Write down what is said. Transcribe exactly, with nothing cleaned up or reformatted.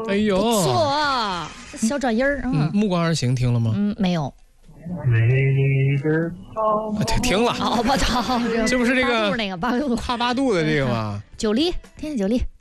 哎呦， 不错，小转音儿。 嗯，暮光而行听了吗？ 嗯，没有。 啊停停了。 哦，不，这这不是这个八度那个八度跨八度的这个吗？ 九黎，天天九黎。